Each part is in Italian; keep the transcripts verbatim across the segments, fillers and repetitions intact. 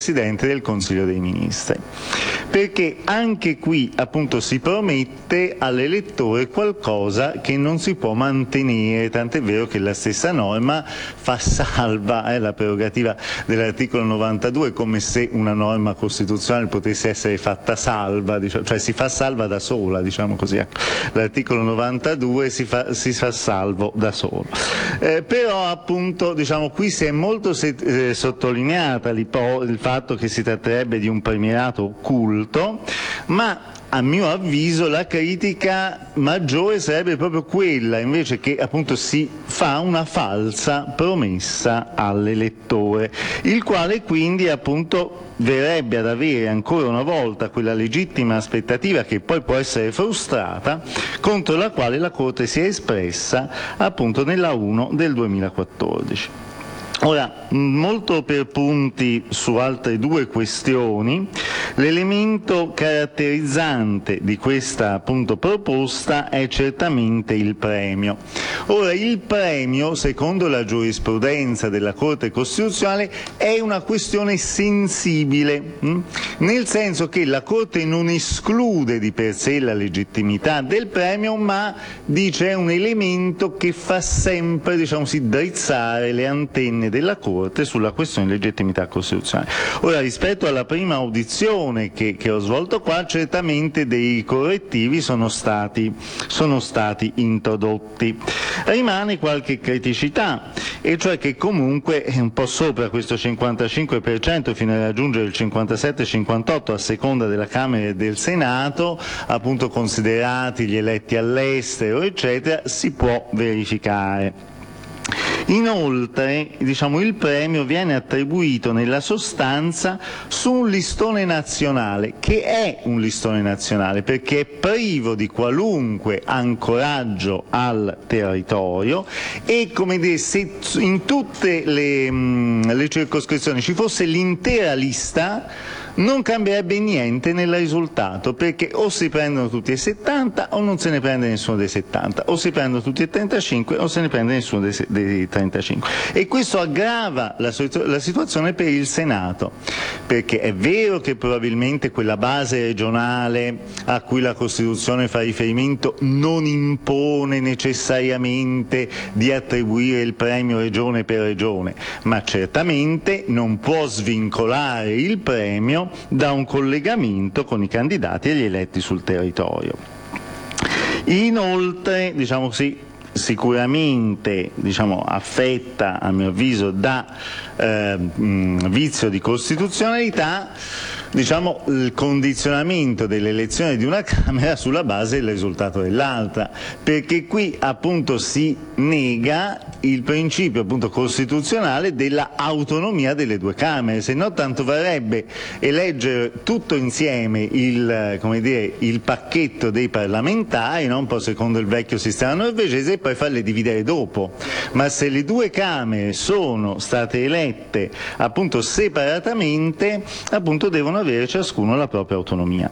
Presidente del Consiglio dei Ministri, perché anche qui appunto si promette all'elettore qualcosa che non si può mantenere, tant'è vero che la stessa norma fa salva eh, la prerogativa dell'articolo novantadue, come se una norma costituzionale potesse essere fatta salva, diciamo, cioè si fa salva da sola, diciamo così. L'articolo novantadue si fa, si fa salvo da solo. Eh, però appunto diciamo qui si è molto eh, sottolineata il fatto che si tratterebbe di un premierato occulto, ma a mio avviso la critica maggiore sarebbe proprio quella invece che appunto si fa una falsa promessa all'elettore, il quale quindi appunto verrebbe ad avere ancora una volta quella legittima aspettativa che poi può essere frustrata, contro la quale la Corte si è espressa appunto nella uno del duemilaquattordici. Ora, molto per punti su altre due questioni, l'elemento caratterizzante di questa appunto proposta è certamente il premio. Ora, il premio, secondo la giurisprudenza della Corte Costituzionale, è una questione sensibile, mh? nel senso che la Corte non esclude di per sé la legittimità del premio, ma dice è un elemento che fa sempre, diciamo così, drizzare le antenne della Corte sulla questione di legittimità costituzionale. Ora, rispetto alla prima audizione che, che ho svolto qua, certamente dei correttivi sono stati, sono stati introdotti. Rimane qualche criticità, e cioè che comunque è un po' sopra questo cinquantacinque per cento fino a raggiungere il cinquantasette cinquantotto a seconda della Camera e del Senato, appunto considerati gli eletti all'estero, eccetera, si può verificare. Inoltre, diciamo, il premio viene attribuito nella sostanza su un listone nazionale, che è un listone nazionale perché è privo di qualunque ancoraggio al territorio e, come dire, se in tutte le, mh, le circoscrizioni ci fosse l'intera lista non cambierebbe niente nel risultato, perché o si prendono tutti e settanta o non se ne prende nessuno dei settanta, o si prendono tutti e trentacinque o se ne prende nessuno dei, dei trentacinque. E questo aggrava la, la situazione per il Senato, perché è vero che probabilmente quella base regionale a cui la Costituzione fa riferimento non impone necessariamente di attribuire il premio regione per regione, ma certamente non può svincolare il premio da un collegamento con i candidati e gli eletti sul territorio. Inoltre, diciamo così, sicuramente diciamo, affetta, a mio avviso, da eh, mh, vizio di costituzionalità, diciamo, il condizionamento dell'elezione di una Camera sulla base del risultato dell'altra, perché qui appunto si nega il principio appunto costituzionale della autonomia delle due Camere, se no tanto varrebbe eleggere tutto insieme il, come dire, il pacchetto dei parlamentari, no? Un po' secondo il vecchio sistema norvegese, e poi farle dividere dopo. Ma se le due Camere sono state elette appunto separatamente, appunto devono avere ciascuno la propria autonomia.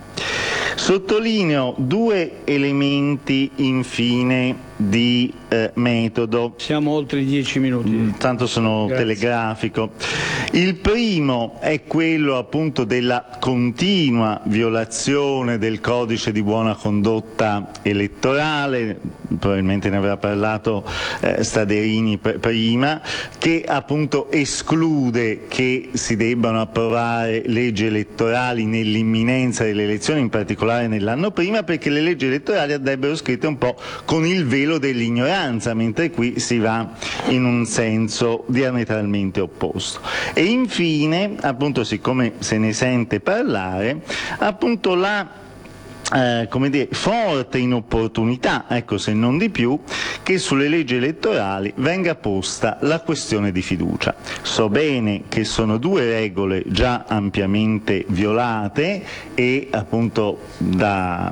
Sottolineo due elementi infine di eh, metodo. Siamo oltre i dieci minuti. Tanto sono Grazie. telegrafico. Il primo è quello appunto della continua violazione del codice di buona condotta elettorale, probabilmente ne avrà parlato eh, Staderini prima, che appunto esclude che si debbano approvare leggi elettorali nell'imminenza delle elezioni, in particolare nell'anno prima, perché le leggi elettorali andrebbero scritte un po' con il velo dell'ignoranza, mentre qui si va in un senso diametralmente opposto. E infine, appunto, siccome se ne sente parlare, appunto la Eh, come dire, forte inopportunità, ecco, se non di più, che sulle leggi elettorali venga posta la questione di fiducia. So bene che sono due regole già ampiamente violate e appunto da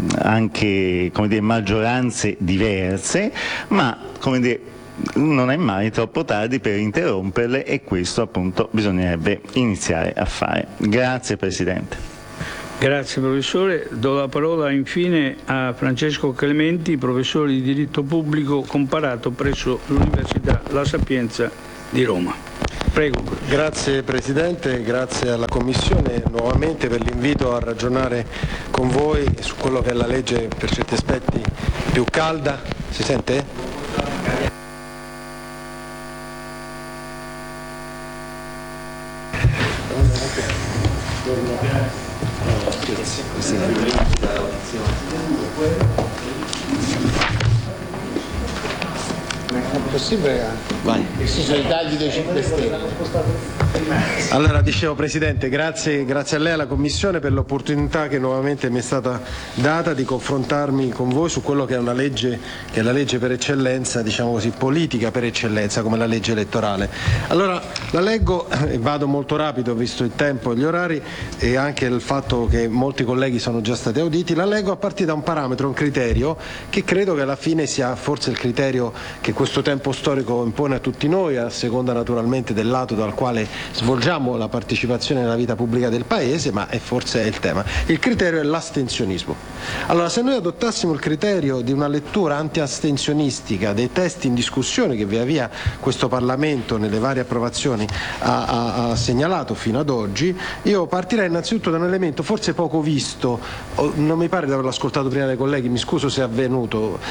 anche, come dire, maggioranze diverse, ma, come dire, non è mai troppo tardi per interromperle, e questo appunto bisognerebbe iniziare a fare. Grazie Presidente. Grazie professore. Do la parola infine a Francesco Clementi, professore di diritto pubblico comparato presso l'Università La Sapienza di Roma. Prego. Grazie Presidente, grazie alla Commissione nuovamente per l'invito a ragionare con voi su quello che è la legge per certi aspetti più calda. Si sente? Possibile? Vai. Questi sono i tagli dei cinque Stelle. Allora, dicevo Presidente, grazie, grazie a lei e alla Commissione per l'opportunità che nuovamente mi è stata data di confrontarmi con voi su quello che è una legge, che è la legge per eccellenza, diciamo così, politica per eccellenza, come la legge elettorale. Allora, la leggo e vado molto rapido, visto il tempo e gli orari e anche il fatto che molti colleghi sono già stati auditi, la leggo a partire da un parametro, un criterio, che credo che alla fine sia forse il criterio che questo tempo storico impone a tutti noi, a seconda naturalmente del lato dal quale svolgiamo la partecipazione nella vita pubblica del Paese, ma è forse è il tema. Il criterio è l'astensionismo. Allora, se noi adottassimo il criterio di una lettura anti-astensionistica dei testi in discussione che via via questo Parlamento nelle varie approvazioni ha, ha, ha segnalato fino ad oggi, io partirei innanzitutto da un elemento forse poco visto, non mi pare di averlo ascoltato prima dai colleghi, mi scuso se è avvenuto,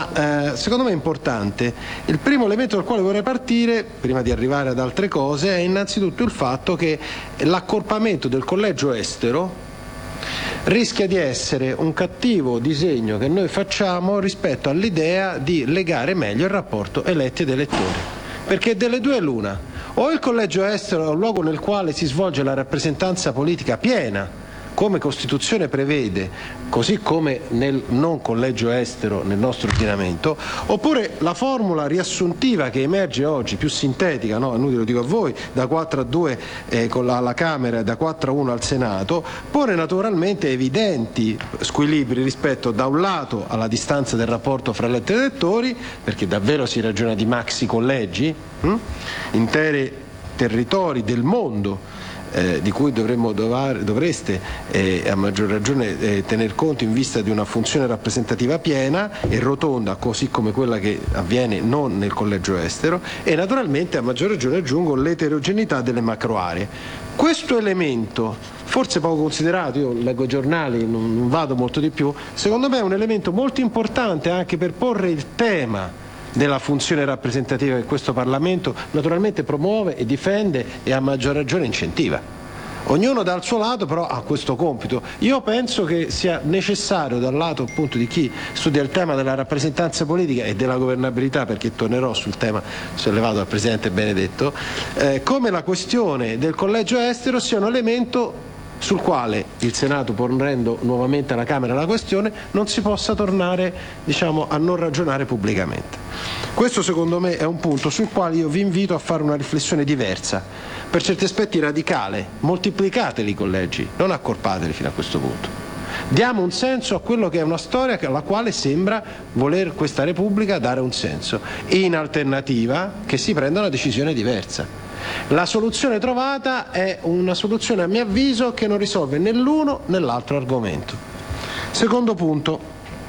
ma eh, secondo me è importante. Il primo elemento dal quale vorrei partire, prima di arrivare ad altre cose, è innanzitutto il fatto che l'accorpamento del collegio estero rischia di essere un cattivo disegno che noi facciamo rispetto all'idea di legare meglio il rapporto eletti ed elettori, perché delle due l'una: o il collegio estero è un luogo nel quale si svolge la rappresentanza politica piena, come Costituzione prevede, così come nel non collegio estero nel nostro ordinamento, oppure la formula riassuntiva che emerge oggi, più sintetica, no? Inutile lo dico a voi, da quattro a due eh, con la, alla Camera e da quattro a uno al Senato, pone naturalmente evidenti squilibri rispetto da un lato alla distanza del rapporto fra eletti ed elettori, perché davvero si ragiona di maxi collegi, hm? interi territori del mondo, Eh, di cui dovremmo dovare, dovreste eh, a maggior ragione eh, tener conto in vista di una funzione rappresentativa piena e rotonda, così come quella che avviene non nel collegio estero, e naturalmente a maggior ragione aggiungo l'eterogeneità delle macro aree. Questo elemento, forse poco considerato, io leggo i giornali, non, non vado molto di più, secondo me è un elemento molto importante anche per porre il tema della funzione rappresentativa che questo Parlamento naturalmente promuove e difende e a maggior ragione incentiva. Ognuno dal suo lato però ha questo compito. Io penso che sia necessario dal lato appunto di chi studia il tema della rappresentanza politica e della governabilità, perché tornerò sul tema sollevato dal Presidente Benedetto, eh, come la questione del collegio estero sia un elemento sul quale il Senato, ponendo nuovamente alla Camera la questione, non si possa tornare, diciamo, a non ragionare pubblicamente. Questo secondo me è un punto sul quale io vi invito a fare una riflessione diversa, per certi aspetti radicale. Moltiplicateli i collegi, non accorpateli fino a questo punto. Diamo un senso a quello che è una storia alla quale sembra voler questa Repubblica dare un senso, e in alternativa che si prenda una decisione diversa. La soluzione trovata è una soluzione, a mio avviso, che non risolve né l'uno né l'altro argomento. Secondo punto.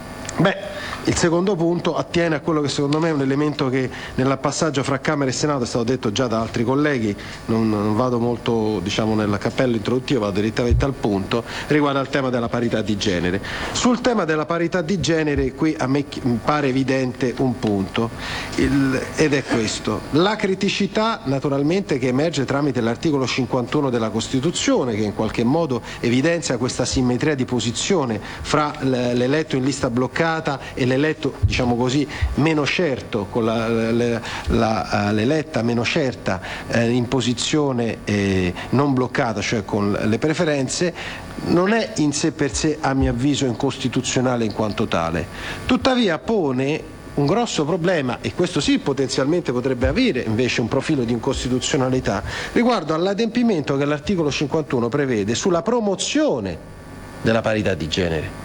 Beh, il secondo punto attiene a quello che secondo me è un elemento che nel passaggio fra Camera e Senato è stato detto già da altri colleghi, non, non vado molto, diciamo, nel cappello introduttivo, vado direttamente al punto, riguarda il tema della parità di genere. Sul tema della parità di genere qui a me pare evidente un punto, il, ed è questo: la criticità naturalmente che emerge tramite l'articolo cinquantuno della Costituzione, che in qualche modo evidenzia questa simmetria di posizione fra l'eletto in lista bloccata e l'eletto, diciamo così, meno certo, con la, la, la, l'eletta meno certa eh, in posizione eh, non bloccata, cioè con le preferenze, non è in sé per sé, a mio avviso, incostituzionale in quanto tale. Tuttavia pone un grosso problema, e questo sì potenzialmente potrebbe avere invece un profilo di incostituzionalità, riguardo all'adempimento che l'articolo cinquantuno prevede sulla promozione della parità di genere,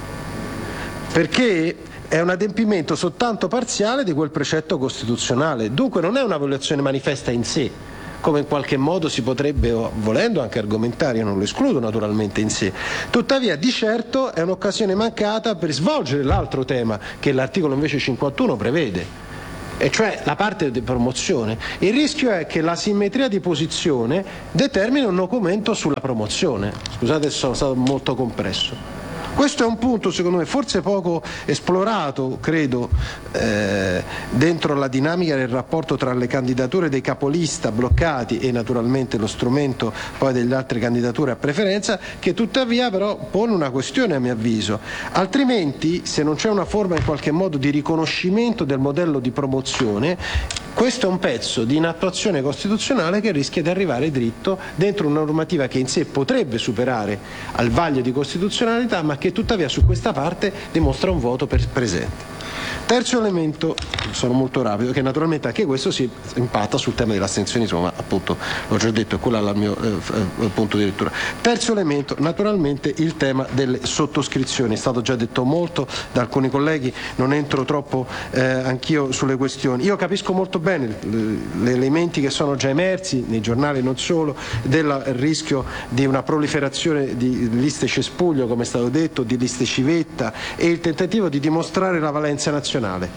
perché è un adempimento soltanto parziale di quel precetto costituzionale, dunque non è una violazione manifesta in sé, come in qualche modo si potrebbe, volendo, anche argomentare, io non lo escludo naturalmente in sé. Tuttavia di certo è un'occasione mancata per svolgere l'altro tema che l'articolo invece cinquantuno prevede, e cioè la parte di promozione. Il rischio è che la simmetria di posizione determini un documento sulla promozione. Scusate se sono stato molto compresso. Questo è un punto, secondo me, forse poco esplorato, credo, eh, dentro la dinamica del rapporto tra le candidature dei capolista bloccati e naturalmente lo strumento poi delle altre candidature a preferenza, che tuttavia però pone una questione a mio avviso. Altrimenti, se non c'è una forma in qualche modo di riconoscimento del modello di promozione, questo è un pezzo di inattuazione costituzionale che rischia di arrivare dritto dentro una normativa che in sé potrebbe superare al vaglio di costituzionalità, ma che tuttavia su questa parte dimostra un voto per presente. Terzo elemento, sono molto rapido, che naturalmente anche questo si impatta sul tema dell'astensionismo, ma appunto l'ho già detto, è quello al mio eh, eh, punto di lettura. Terzo elemento, naturalmente il tema delle sottoscrizioni, è stato già detto molto da alcuni colleghi, non entro troppo eh, anch'io sulle questioni. Io capisco molto bene gli elementi che sono già emersi nei giornali, non solo, del rischio di una proliferazione di liste cespuglio, come è stato detto, di liste civetta, e il tentativo di dimostrare la valenza nazionale.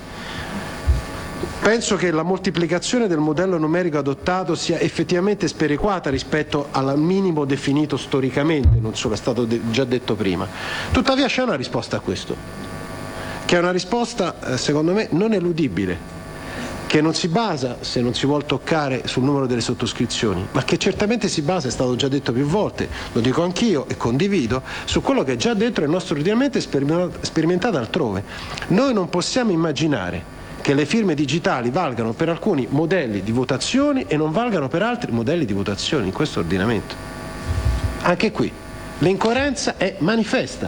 Penso che la moltiplicazione del modello numerico adottato sia effettivamente sperequata rispetto al minimo definito storicamente, non solo, è stato de- già detto prima. Tuttavia c'è una risposta a questo, che è una risposta, eh, secondo me, non eludibile, che non si basa, se non si vuol toccare, sul numero delle sottoscrizioni, ma che certamente si basa, è stato già detto più volte, lo dico anch'io e condivido, su quello che è già dentro il nostro ordinamento e sperimentato altrove. Noi non possiamo immaginare che le firme digitali valgano per alcuni modelli di votazioni e non valgano per altri modelli di votazioni in questo ordinamento. Anche qui l'incoerenza è manifesta.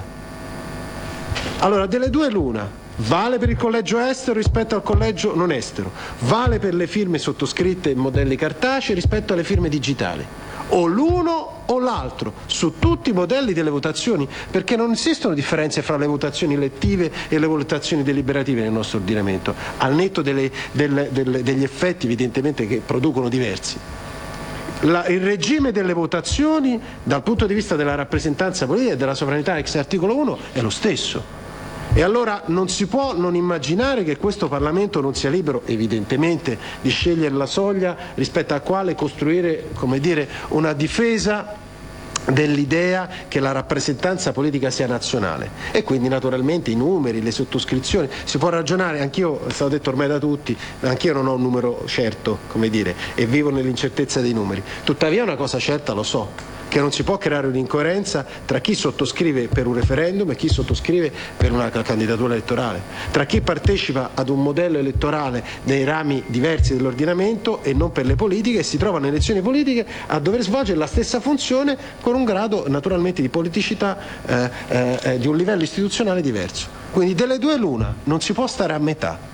Allora, delle due l'una: vale per il collegio estero rispetto al collegio non estero, vale per le firme sottoscritte in modelli cartacei rispetto alle firme digitali, o l'uno o l'altro su tutti i modelli delle votazioni, perché non esistono differenze fra le votazioni elettive e le votazioni deliberative nel nostro ordinamento, al netto delle, delle, delle, degli effetti evidentemente che producono diversi. La, il regime delle votazioni dal punto di vista della rappresentanza politica e della sovranità ex articolo uno è lo stesso. E allora non si può non immaginare che questo Parlamento non sia libero, evidentemente, di scegliere la soglia rispetto a quale costruire, come dire, una difesa dell'idea che la rappresentanza politica sia nazionale, e quindi naturalmente i numeri, le sottoscrizioni, si può ragionare. Anch'io, è stato detto ormai da tutti, anch'io non ho un numero certo, come dire, e vivo nell'incertezza dei numeri. Tuttavia una cosa certa lo so, che non si può creare un'incoerenza tra chi sottoscrive per un referendum e chi sottoscrive per una candidatura elettorale, tra chi partecipa ad un modello elettorale nei rami diversi dell'ordinamento e non per le politiche, e si trova nelle elezioni politiche a dover svolgere la stessa funzione con un grado naturalmente di politicità eh, eh, di un livello istituzionale diverso. Quindi delle due l'una, non si può stare a metà.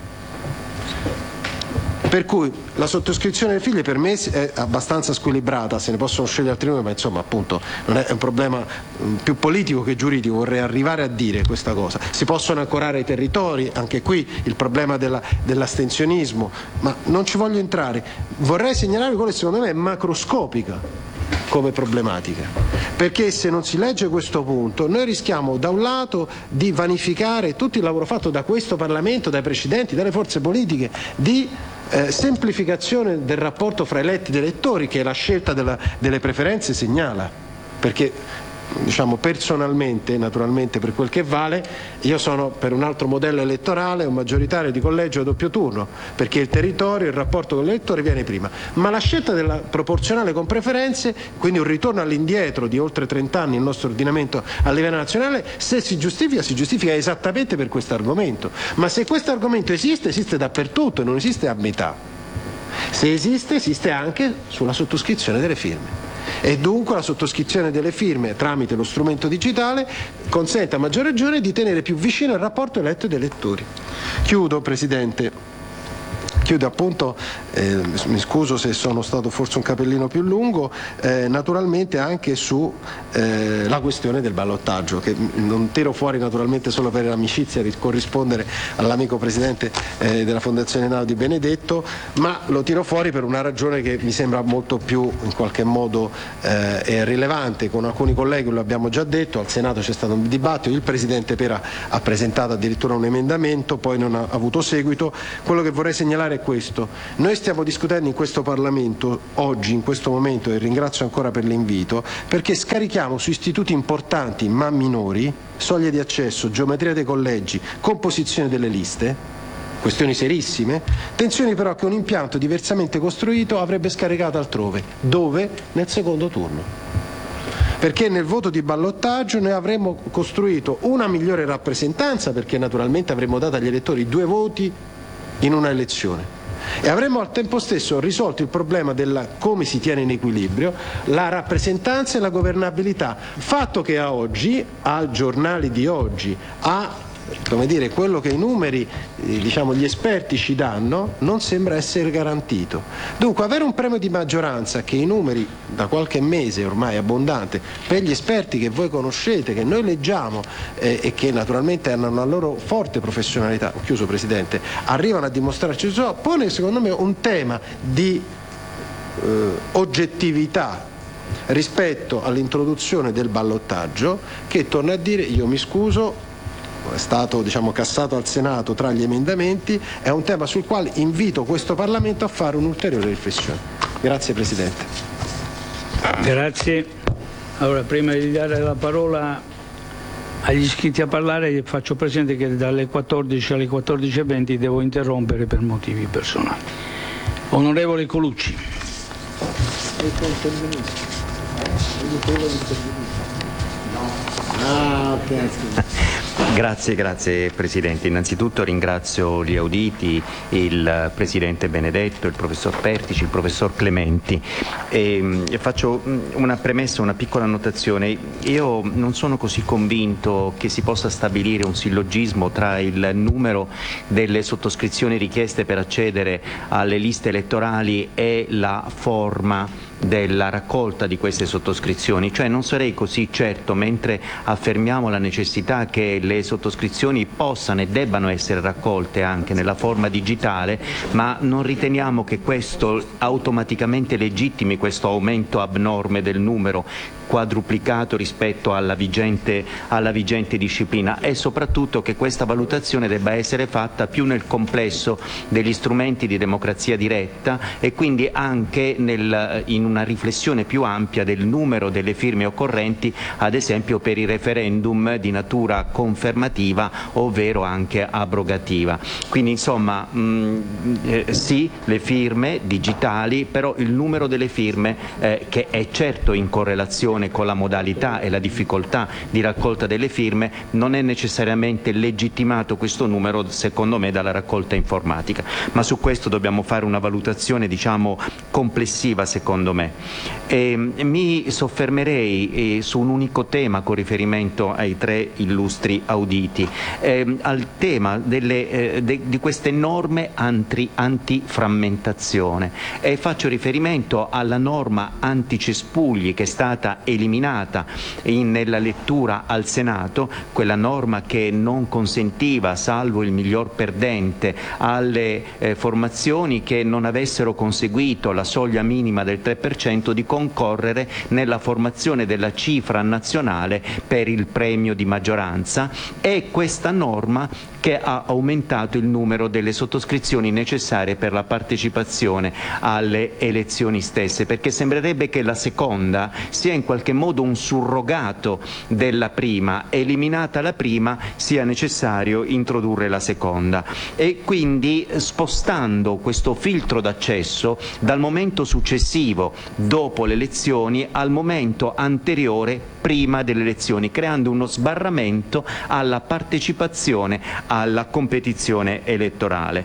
Per cui la sottoscrizione dei figli per me è abbastanza squilibrata, se ne possono scegliere altri numeri, ma insomma appunto non è un problema più politico che giuridico, vorrei arrivare a dire questa cosa. Si possono ancorare i territori, anche qui il problema della, dell'astensionismo, ma non ci voglio entrare. Vorrei segnalare quello che secondo me è macroscopica come problematica, perché se non si legge questo punto noi rischiamo da un lato di vanificare tutto il lavoro fatto da questo Parlamento, dai precedenti, dalle forze politiche, di Eh, semplificazione del rapporto fra eletti ed elettori, che la scelta della, delle preferenze segnala, perché diciamo personalmente, naturalmente per quel che vale, io sono per un altro modello elettorale, un maggioritario di collegio a doppio turno, perché il territorio, il rapporto con l'elettore viene prima, ma la scelta della proporzionale con preferenze, quindi un ritorno all'indietro di oltre trenta anni nel nostro ordinamento a livello nazionale, se si giustifica, si giustifica esattamente per questo argomento, ma se questo argomento esiste, esiste dappertutto e non esiste a metà. Se esiste, esiste anche sulla sottoscrizione delle firme. E dunque la sottoscrizione delle firme tramite lo strumento digitale consente a maggior ragione di tenere più vicino il rapporto eletto ed elettori. Chiudo, Presidente. Chiudo appunto, eh, mi scuso se sono stato forse un capellino più lungo, eh, naturalmente anche su eh, la questione del ballottaggio, che non tiro fuori naturalmente solo per l'amicizia di corrispondere all'amico Presidente eh, della Fondazione Nao Di Benedetto, ma lo tiro fuori per una ragione che mi sembra molto più in qualche modo eh, rilevante. Con alcuni colleghi lo abbiamo già detto, al Senato c'è stato un dibattito, il Presidente Pera ha presentato addirittura un emendamento, poi non ha avuto seguito. Quello che vorrei segnalare è questo: noi stiamo discutendo in questo Parlamento oggi, in questo momento, e ringrazio ancora per l'invito, perché scarichiamo su istituti importanti ma minori, soglie di accesso, geometria dei collegi, composizione delle liste, questioni serissime, tensioni però che un impianto diversamente costruito avrebbe scaricato altrove. Dove? Nel secondo turno. Perché nel voto di ballottaggio noi avremmo costruito una migliore rappresentanza, perché naturalmente avremmo dato agli elettori due voti in una elezione, e avremmo al tempo stesso risolto il problema della come si tiene in equilibrio la rappresentanza e la governabilità, fatto che a oggi, a giornali di oggi, a come dire, quello che i numeri, eh, diciamo, gli esperti ci danno, non sembra essere garantito. Dunque avere un premio di maggioranza che i numeri da qualche mese ormai abbondante per gli esperti che voi conoscete, che noi leggiamo eh, e che naturalmente hanno una loro forte professionalità, chiuso Presidente, arrivano a dimostrarci ciò, pone secondo me un tema di eh, oggettività rispetto all'introduzione del ballottaggio che, torno a dire, io mi scuso, è stato, diciamo, cassato al Senato tra gli emendamenti, è un tema sul quale invito questo Parlamento a fare un'ulteriore riflessione. Grazie Presidente. Grazie. Allora, prima di dare la parola agli iscritti a parlare, faccio presente che dalle quattordici alle quattordici e venti devo interrompere per motivi personali. Onorevole Colucci. Ah, ok. Grazie, grazie Presidente. Innanzitutto ringrazio gli auditi, il Presidente Benedetto, il Professor Pertici, il Professor Clementi. E, e faccio una premessa, una piccola annotazione. Io non sono così convinto che si possa stabilire un sillogismo tra il numero delle sottoscrizioni richieste per accedere alle liste elettorali e la forma della raccolta di queste sottoscrizioni, cioè non sarei così certo, mentre affermiamo la necessità che le sottoscrizioni possano e debbano essere raccolte anche nella forma digitale, ma non riteniamo che questo automaticamente legittimi questo aumento abnorme del numero, quadruplicato rispetto alla vigente, alla vigente disciplina, e soprattutto che questa valutazione debba essere fatta più nel complesso degli strumenti di democrazia diretta e quindi anche nel, in una riflessione più ampia del numero delle firme occorrenti, ad esempio per i referendum di natura confermativa ovvero anche abrogativa. Quindi insomma mh, eh, sì, le firme digitali, però il numero delle firme eh, che è certo in correlazione con la modalità e la difficoltà di raccolta delle firme, non è necessariamente legittimato questo numero secondo me dalla raccolta informatica, ma su questo dobbiamo fare una valutazione, diciamo, complessiva secondo me. E mi soffermerei eh, su un unico tema con riferimento ai tre illustri auditi, eh, al tema delle, eh, de, di queste norme anti, antiframmentazione, e faccio riferimento alla norma anticespugli che è stata eliminata in, nella lettura al Senato, quella norma che non consentiva, salvo il miglior perdente, alle eh, formazioni che non avessero conseguito la soglia minima del tre per cento di concorrere nella formazione della cifra nazionale per il premio di maggioranza, e questa norma che ha aumentato il numero delle sottoscrizioni necessarie per la partecipazione alle elezioni stesse, perché sembrerebbe che la seconda sia in qualche modo un surrogato della prima, eliminata la prima sia necessario introdurre la seconda, e quindi spostando questo filtro d'accesso dal momento successivo dopo le elezioni al momento anteriore prima delle elezioni, creando uno sbarramento alla partecipazione alla competizione elettorale.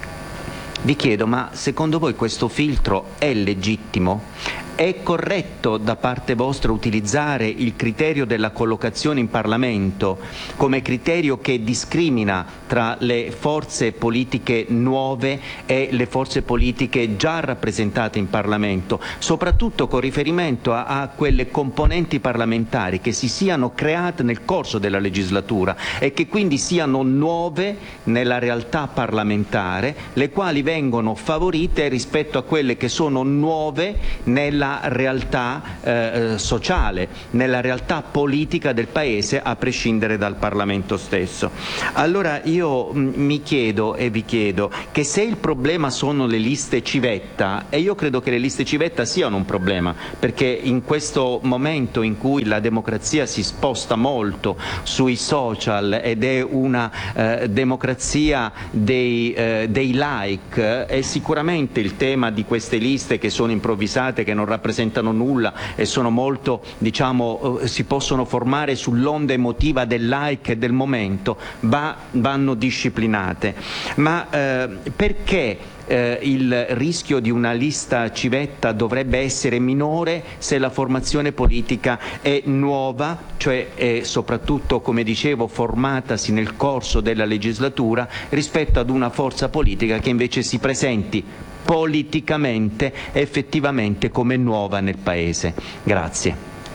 Vi chiedo, ma secondo voi questo filtro è legittimo? È corretto da parte vostra utilizzare il criterio della collocazione in Parlamento come criterio che discrimina tra le forze politiche nuove e le forze politiche già rappresentate in Parlamento, soprattutto con riferimento a, a quelle componenti parlamentari che si siano create nel corso della legislatura e che quindi siano nuove nella realtà parlamentare, le quali vengono favorite rispetto a quelle che sono nuove nella nella realtà eh, sociale, nella realtà politica del Paese, a prescindere dal Parlamento stesso. Allora io mh, mi chiedo e vi chiedo che se il problema sono le liste civetta, e io credo che le liste civetta siano un problema, perché in questo momento in cui la democrazia si sposta molto sui social ed è una eh, democrazia dei, eh, dei like, è sicuramente il tema di queste liste che sono improvvisate, che non rappresentano nulla e sono molto, diciamo, eh, si possono formare sull'onda emotiva del like e del momento, va, vanno disciplinate. Ma eh, perché Eh, il rischio di una lista civetta dovrebbe essere minore se la formazione politica è nuova, cioè è soprattutto, come dicevo, formatasi nel corso della legislatura, rispetto ad una forza politica che invece si presenti politicamente effettivamente come nuova nel Paese. Grazie.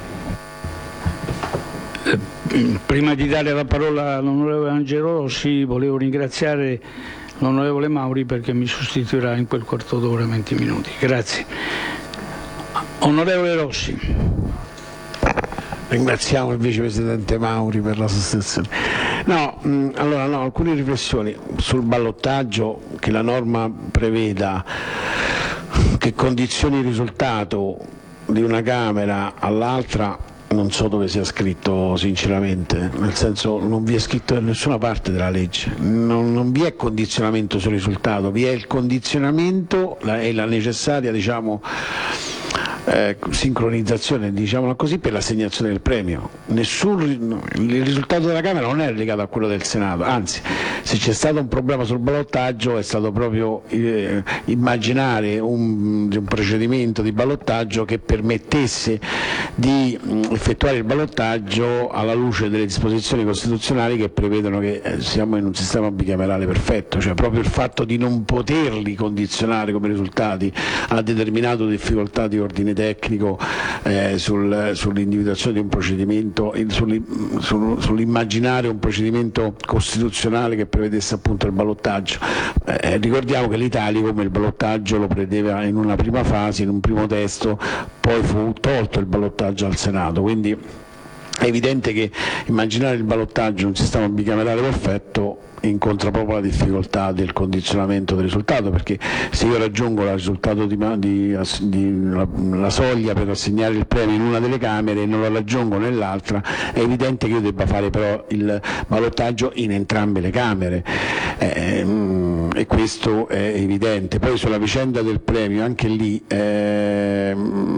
Prima di dare la parola all'onorevole Angelo Rossi, volevo ringraziare l'onorevole Mauri perché mi sostituirà in quel quarto d'ora, venti minuti. Grazie. Onorevole Rossi. Ringraziamo il vicepresidente Mauri per la sostituzione. No, mh, allora no, alcune riflessioni sul ballottaggio, che la norma preveda che condizioni il risultato di una Camera all'altra. Non so dove sia scritto sinceramente, nel senso non vi è scritto da nessuna parte della legge, non, non vi è condizionamento sul risultato, vi è il condizionamento la, e la necessaria, diciamo, eh, sincronizzazione, diciamola così, per l'assegnazione del premio. Nessun, il risultato della Camera non è legato a quello del Senato, anzi se c'è stato un problema sul ballottaggio è stato proprio eh, immaginare un, un procedimento di ballottaggio che permettesse di mh, effettuare il ballottaggio alla luce delle disposizioni costituzionali che prevedono che eh, siamo in un sistema bicamerale perfetto, cioè proprio il fatto di non poterli condizionare come risultati ha determinato difficoltà di ordine tecnico eh, sul, sull'individuazione di un procedimento, sull'immaginare un procedimento costituzionale che prevedesse appunto il ballottaggio. Eh, ricordiamo che l'Italicum il ballottaggio lo prevedeva in una prima fase, in un primo testo, poi fu tolto il ballottaggio al Senato, quindi è evidente che immaginare il ballottaggio in un sistema bicamerale perfetto incontra proprio la difficoltà del condizionamento del risultato, perché se io raggiungo il risultato di, di, di la, la soglia per assegnare il premio in una delle Camere e non la raggiungo nell'altra, è evidente che io debba fare però il ballottaggio in entrambe le Camere eh, e questo è evidente. Poi sulla vicenda del premio, anche lì eh,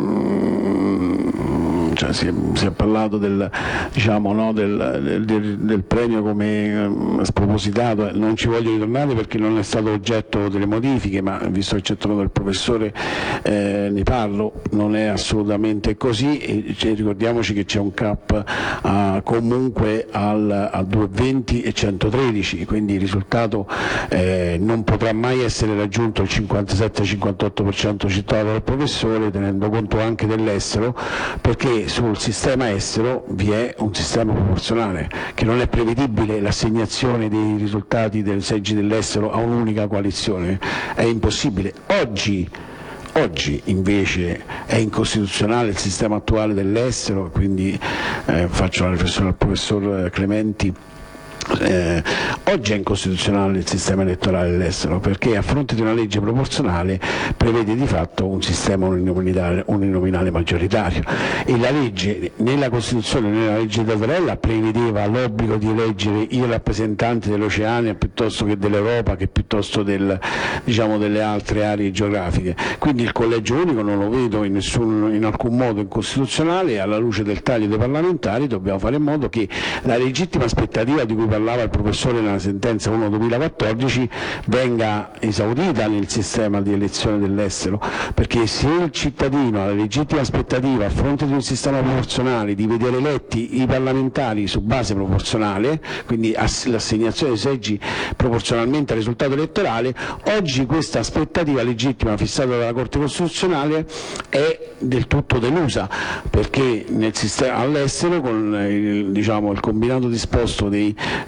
cioè si, è, si è parlato del, diciamo, no, del, del, del premio come eh, spropositato, non ci voglio ritornare perché non è stato oggetto delle modifiche, ma visto che c'è tornato il professore eh, ne parlo, non è assolutamente così e cioè, ricordiamoci che c'è un cap a, comunque al, a duecentoventi e centotredici, quindi il risultato eh, non potrà mai essere raggiunto il cinquantasette cinquantotto per cento citato dal professore, tenendo conto anche dell'estero, perché sul sistema estero vi è un sistema proporzionale che non è prevedibile l'assegnazione dei risultati dei seggi dell'estero a un'unica coalizione, è impossibile. Oggi Oggi invece è incostituzionale il sistema attuale dell'estero, quindi eh, faccio la riflessione al professor Clementi. Eh, oggi è incostituzionale il sistema elettorale all'estero perché a fronte di una legge proporzionale prevede di fatto un sistema uninominale, uninominale maggioritario e la legge nella Costituzione, nella legge Mattarella prevedeva l'obbligo di eleggere i rappresentanti dell'Oceania piuttosto che dell'Europa, che piuttosto del, diciamo, delle altre aree geografiche, quindi il collegio unico non lo vedo in, nessun, in alcun modo incostituzionale e alla luce del taglio dei parlamentari dobbiamo fare in modo che la legittima aspettativa di cui parlava il professore nella sentenza uno duemilaquattordici venga esaudita nel sistema di elezione dell'estero, perché se il cittadino ha la legittima aspettativa a fronte di un sistema proporzionale di vedere eletti i parlamentari su base proporzionale, quindi l'assegnazione dei seggi proporzionalmente al risultato elettorale, oggi questa aspettativa legittima fissata dalla Corte Costituzionale è del tutto delusa, perché nel sistema all'estero con il, diciamo, il combinato disposto dei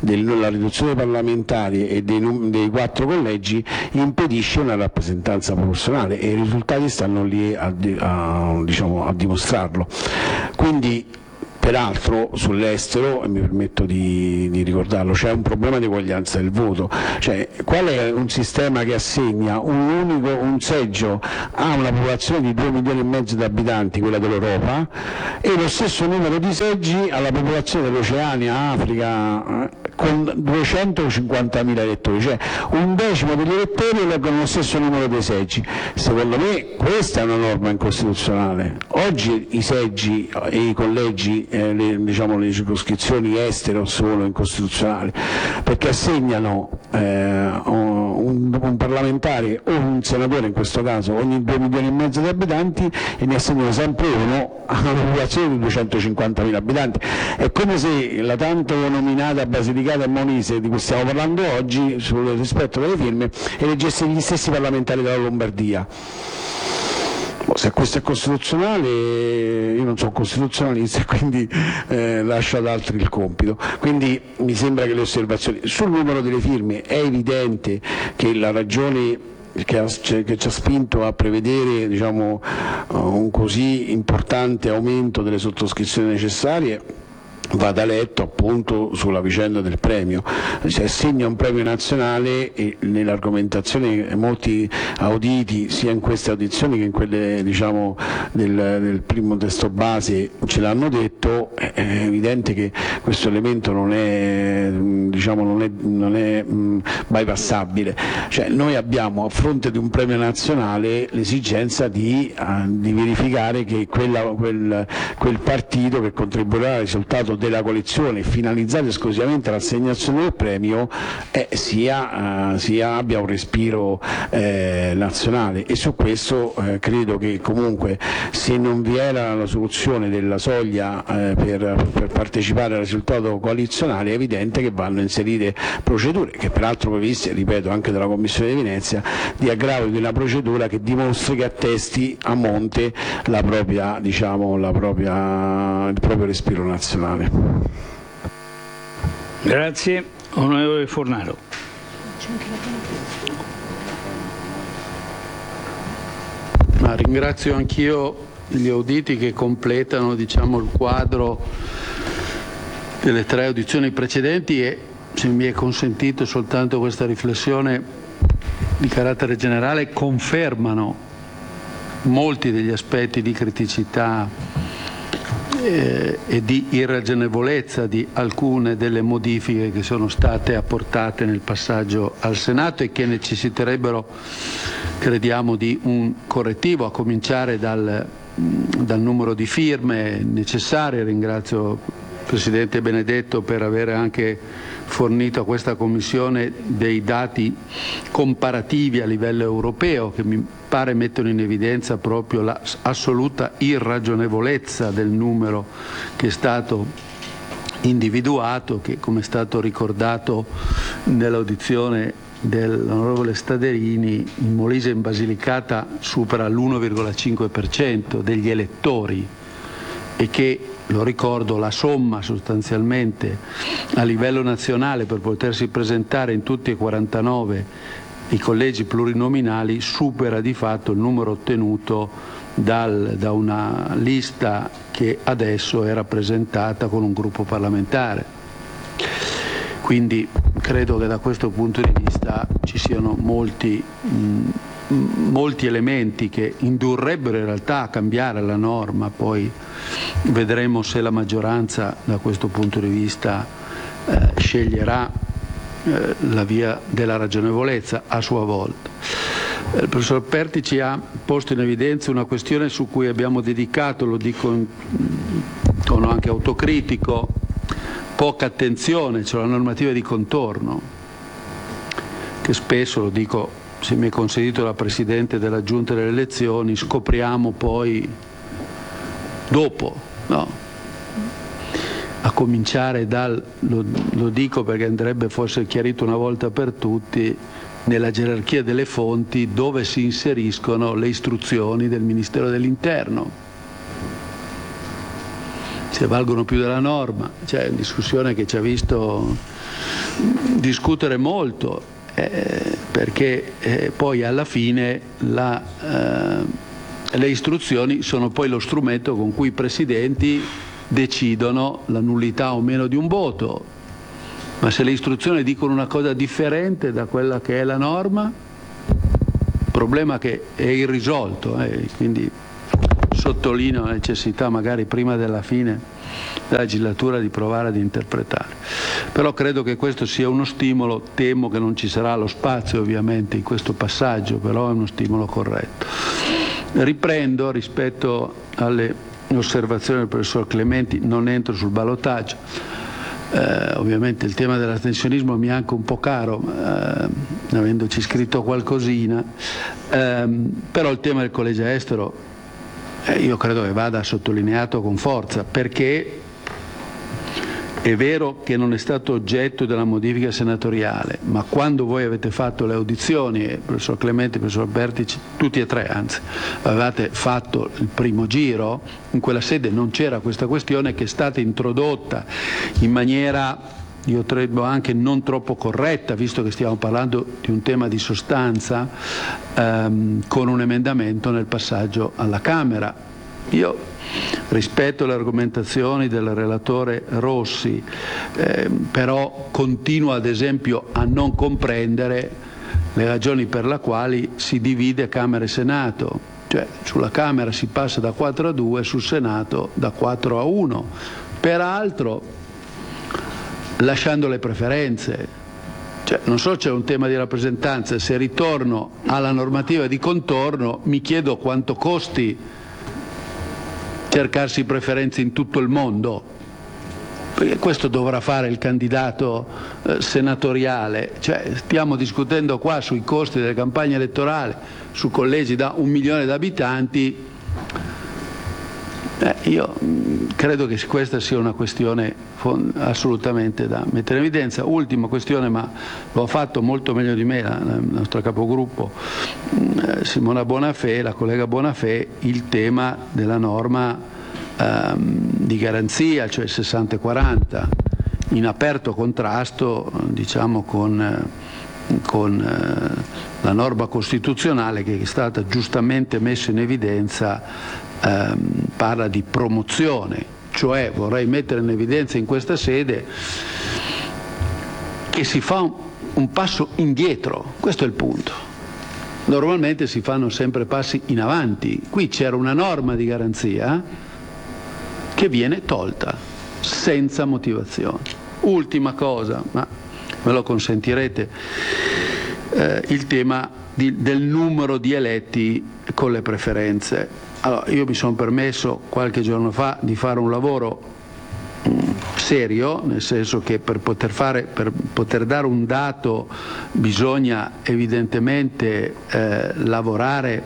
della riduzione dei parlamentari e dei, dei quattro collegi impedisce una rappresentanza proporzionale, e i risultati stanno lì a, a, diciamo, a dimostrarlo. Quindi, peraltro, sull'estero, e mi permetto di, di ricordarlo, c'è un problema di eguaglianza del voto. Cioè, qual è un sistema che assegna un unico un seggio a una popolazione di due milioni e mezzo di abitanti, quella dell'Europa, e lo stesso numero di seggi alla popolazione dell'Oceania, Africa, con duecentocinquantamila elettori, cioè un decimo degli elettori eleggono lo stesso numero di seggi. Secondo me questa è una norma incostituzionale. Oggi i seggi e i collegi, eh, le, diciamo, le circoscrizioni estere sono incostituzionali, perché assegnano eh, un, un parlamentare o un senatore, in questo caso, ogni due milioni e mezzo di abitanti, e ne assegnano sempre uno a una popolazione di duecentocinquantamila abitanti. È come se la tanto nominata Basilicata e Molise, di cui stiamo parlando oggi, sul rispetto delle firme, eleggesse gli stessi parlamentari della Lombardia. Se questo è costituzionale, io non sono costituzionalista, quindi eh, lascio ad altri il compito. Quindi mi sembra che le osservazioni sul numero delle firme, è evidente che la ragione che, ha, che ci ha spinto a prevedere, diciamo, un così importante aumento delle sottoscrizioni necessarie vada letto appunto sulla vicenda del premio. Si assegna un premio nazionale, e nell'argomentazione molti auditi, sia in queste audizioni che in quelle, diciamo, del, del primo testo base, ce l'hanno detto. È evidente che questo elemento non è, diciamo, non è, non è mh, bypassabile. Cioè, noi abbiamo, a fronte di un premio nazionale, l'esigenza di, uh, di verificare che quella, quel, quel partito che contribuirà al risultato della coalizione, finalizzato esclusivamente all'assegnazione del premio, eh, sia, uh, sia abbia un respiro eh, nazionale. E su questo eh, credo che comunque, se non vi era la soluzione della soglia eh, per, per partecipare al risultato coalizionale, è evidente che vanno inserite procedure, che peraltro previste, ripeto, anche dalla Commissione di Venezia, di aggravo di una procedura che dimostri, che attesti a monte la propria, diciamo, la propria, il proprio respiro nazionale. Grazie. Onorevole Fornaro. Ma ringrazio anch'io gli auditi che completano, diciamo, il quadro delle tre audizioni precedenti, e, se mi è consentito soltanto questa riflessione di carattere generale, confermano molti degli aspetti di criticità eh, e di irragionevolezza di alcune delle modifiche che sono state apportate nel passaggio al Senato, e che necessiterebbero, crediamo, di un correttivo, a cominciare dal, dal numero di firme necessarie. Ringrazio il Presidente Benedetto per aver anche fornito a questa Commissione dei dati comparativi a livello europeo, che mi pare mettono in evidenza proprio l'assoluta irragionevolezza del numero che è stato individuato, che, come è stato ricordato nell'audizione dell'onorevole Staderini, in Molise e in Basilicata supera l'uno virgola cinque per cento degli elettori, e che, lo ricordo, la somma sostanzialmente a livello nazionale per potersi presentare in tutti e quarantanove i collegi plurinominali supera di fatto il numero ottenuto dal, da una lista che adesso è rappresentata con un gruppo parlamentare. Quindi credo che da questo punto di vista ci siano molti, mh, molti elementi che indurrebbero in realtà a cambiare la norma. Poi vedremo se la maggioranza da questo punto di vista eh, sceglierà eh, la via della ragionevolezza a sua volta. Il professor Pertici ha posto in evidenza una questione su cui abbiamo dedicato, lo dico in tono anche autocritico, poca attenzione, cioè la normativa di contorno, che spesso, lo dico, se mi è consentito da Presidente della Giunta delle Elezioni, scopriamo poi dopo, no? A cominciare dal, lo, lo dico perché andrebbe forse chiarito una volta per tutti, nella gerarchia delle fonti dove si inseriscono le istruzioni del Ministero dell'Interno. se valgono più della norma. C'è una discussione che ci ha visto discutere molto, eh, perché eh, poi alla fine la, eh, le istruzioni sono poi lo strumento con cui i presidenti decidono la nullità o meno di un voto, ma se le istruzioni dicono una cosa differente da quella che è la norma, problema che è irrisolto, eh, quindi sottolineo la necessità magari prima della fine della legislatura di provare ad interpretare. Però credo che questo sia uno stimolo, temo che non ci sarà lo spazio ovviamente in questo passaggio, però è uno stimolo corretto. Riprendo rispetto alle osservazioni del professor Clementi, non entro sul ballottaggio. Eh, ovviamente il tema dell'astensionismo mi è anche un po' caro, eh, avendoci scritto qualcosina, eh, però il tema del collegio estero eh, io credo che vada sottolineato con forza, perché è vero che non è stato oggetto della modifica senatoriale, ma quando voi avete fatto le audizioni, il professor Clementi, il professor Bertici, tutti e tre anzi, avevate fatto il primo giro, in quella sede non c'era questa questione che è stata introdotta in maniera, io credo anche non troppo corretta, visto che stiamo parlando di un tema di sostanza, ehm, con un emendamento nel passaggio alla Camera. Io rispetto le argomentazioni del relatore Rossi, eh, però continuo ad esempio a non comprendere le ragioni per le quali si divide Camera e Senato, cioè sulla Camera si passa da quattro a due, sul Senato da quattro a uno, peraltro lasciando le preferenze. Cioè, non so, c'è un tema di rappresentanza, se ritorno alla normativa di contorno mi chiedo quanto costi cercarsi preferenze in tutto il mondo, perché questo dovrà fare il candidato eh, senatoriale. Cioè, stiamo discutendo qua sui costi delle campagne elettorali, su collegi da un milione di abitanti. Eh, io mh, credo che questa sia una questione assolutamente da mettere in evidenza. Ultima questione, ma lo ha fatto molto meglio di me la, la nostra capogruppo eh, Simona Bonafè, la collega Bonafè, il tema della norma ehm, di garanzia, cioè sessanta e quaranta, in aperto contrasto diciamo con, con eh, la norma costituzionale che è stata giustamente messa in evidenza, ehm, parla di promozione. Cioè vorrei mettere in evidenza in questa sede che si fa un, un passo indietro, questo è il punto. Normalmente si fanno sempre passi in avanti, qui c'era una norma di garanzia che viene tolta senza motivazione. Ultima cosa, ma me lo consentirete, eh, il tema di, del numero di eletti con le preferenze. Allora, io mi sono permesso qualche giorno fa di fare un lavoro mh, serio, nel senso che per poter, fare, per poter dare un dato bisogna evidentemente eh, lavorare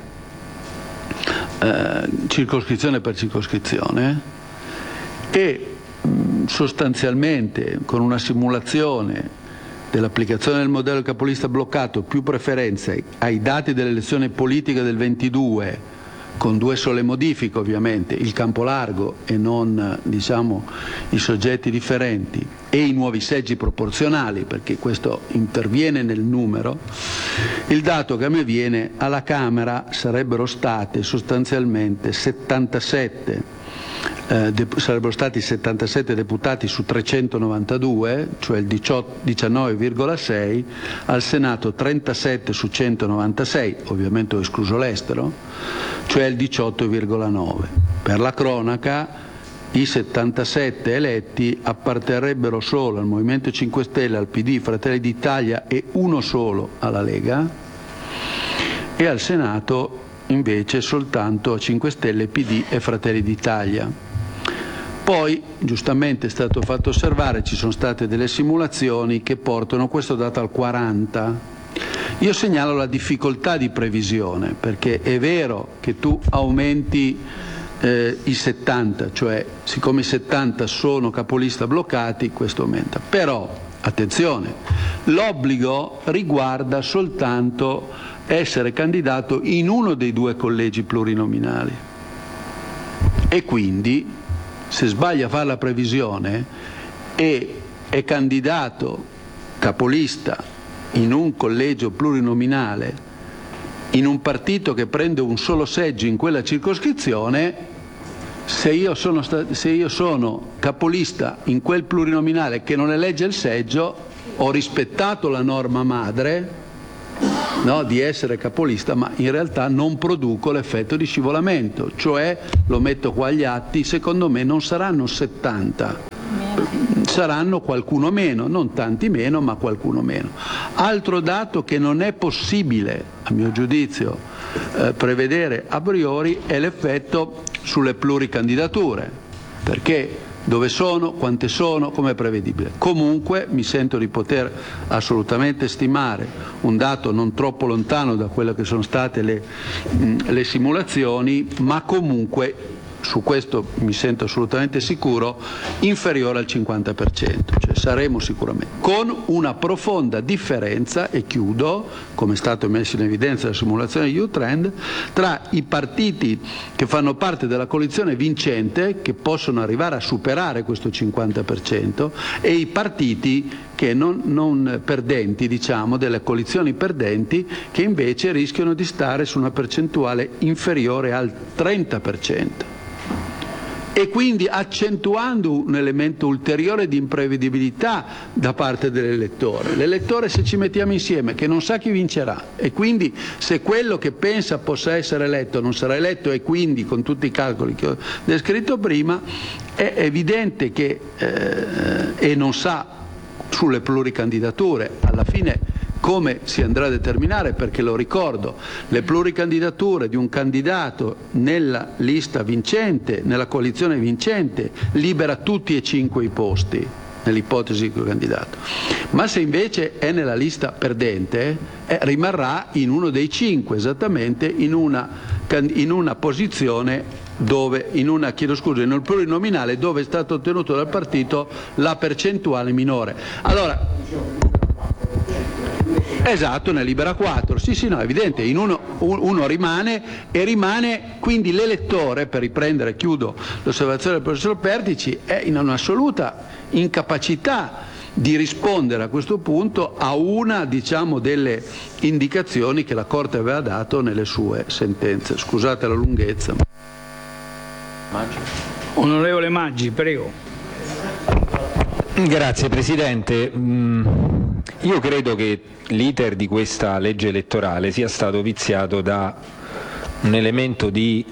eh, circoscrizione per circoscrizione e mh, sostanzialmente con una simulazione dell'applicazione del modello capolista bloccato più preferenze ai dati delle elezioni politiche del ventidue, con due sole modifiche ovviamente, il campo largo e non diciamo i soggetti differenti e i nuovi seggi proporzionali, perché questo interviene nel numero, il dato che a me viene: alla Camera sarebbero state sostanzialmente settantasette Eh, de- sarebbero stati settantasette deputati su trecentonovantadue, cioè il diciannove virgola sei, al Senato trentasette su centonovantasei, ovviamente ho escluso l'estero, cioè il diciotto virgola nove. Per la cronaca, i settantasette eletti apparterrebbero solo al Movimento cinque Stelle, al P D, Fratelli d'Italia e uno solo alla Lega, e al Senato invece soltanto a cinque Stelle, P D e Fratelli d'Italia. Poi, giustamente è stato fatto osservare, ci sono state delle simulazioni che portano questo dato al quaranta. Io segnalo la difficoltà di previsione, perché è vero che tu aumenti eh, i settanta, cioè siccome i settanta sono capolista bloccati, questo aumenta. Però, attenzione, l'obbligo riguarda soltanto essere candidato in uno dei due collegi plurinominali e quindi se sbaglia a fare la previsione e è candidato capolista in un collegio plurinominale in un partito che prende un solo seggio in quella circoscrizione, se io sono, se io sono capolista in quel plurinominale che non elegge il seggio, ho rispettato la norma madre, no, di essere capolista, ma in realtà non produco l'effetto di scivolamento, cioè, lo metto qua agli atti, secondo me non saranno settanta, saranno qualcuno meno, non tanti meno, ma qualcuno meno. Altro dato che non è possibile, a mio giudizio, eh, prevedere a priori è l'effetto sulle pluricandidature, perché dove sono, quante sono, come è prevedibile. Comunque mi sento di poter assolutamente stimare un dato non troppo lontano da quelle che sono state le, mh, le simulazioni, ma comunque su questo mi sento assolutamente sicuro, inferiore al cinquanta per cento, cioè saremo sicuramente, con una profonda differenza, e chiudo, come è stato messo in evidenza dalla simulazione di U-Trend, tra i partiti che fanno parte della coalizione vincente, che possono arrivare a superare questo cinquanta per cento, e i partiti che non, non perdenti, diciamo, delle coalizioni perdenti, che invece rischiano di stare su una percentuale inferiore al trenta per cento. E quindi accentuando un elemento ulteriore di imprevedibilità da parte dell'elettore. L'elettore, se ci mettiamo insieme, che non sa chi vincerà, e quindi se quello che pensa possa essere eletto non sarà eletto, e quindi con tutti i calcoli che ho descritto prima, è evidente che eh, e non sa sulle pluricandidature alla fine come si andrà a determinare, perché lo ricordo, le pluricandidature di un candidato nella lista vincente, nella coalizione vincente, libera tutti e cinque i posti nell'ipotesi di candidato, ma se invece è nella lista perdente eh, rimarrà in uno dei cinque, esattamente in una, in una posizione dove, in una, chiedo scusa, in un plurinominale dove è stato ottenuto dal partito la percentuale minore. Allora, esatto, ne libera quattro, sì sì, no, è evidente, in uno, uno rimane, e rimane, quindi l'elettore, per riprendere, chiudo l'osservazione del professor Pertici, è in un'assoluta incapacità di rispondere a questo punto a una, diciamo, delle indicazioni che la Corte aveva dato nelle sue sentenze. Scusate la lunghezza. Maggi. Onorevole Maggi, prego. Grazie Presidente. Io credo che l'iter di questa legge elettorale sia stato viziato da un elemento di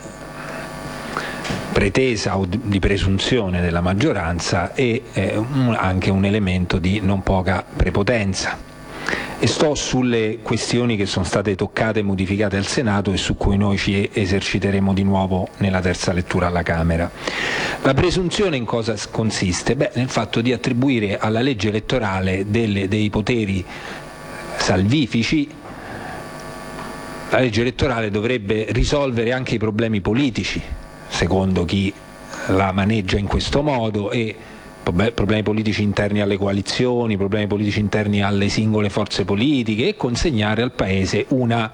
pretesa o di presunzione della maggioranza e eh, un, anche un elemento di non poca prepotenza. E sto sulle questioni che sono state toccate e modificate al Senato e su cui noi ci eserciteremo di nuovo nella terza lettura alla Camera. La presunzione in cosa consiste? Beh, nel fatto di attribuire alla legge elettorale delle, dei poteri salvifici. La legge elettorale dovrebbe risolvere anche i problemi politici, secondo chi la maneggia in questo modo, e problemi politici interni alle coalizioni, problemi politici interni alle singole forze politiche, e consegnare al Paese una,